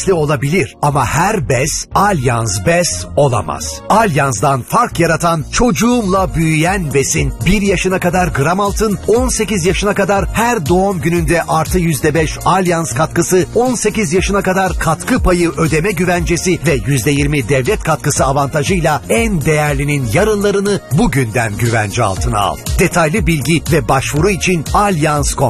olabilir ama her bez Allianz bez olamaz. Allianz'dan fark yaratan çocuğumla büyüyen besin 1 yaşına kadar gram altın, 18 yaşına kadar her doğum gününde artı %5 Allianz katkısı, 18 yaşına kadar katkı payı ödeme güvencesi ve %20 devlet katkısı avantajıyla en değerlinin yarınlarını bugünden güvence altına al. Detaylı bilgi ve başvuru için Allianz.com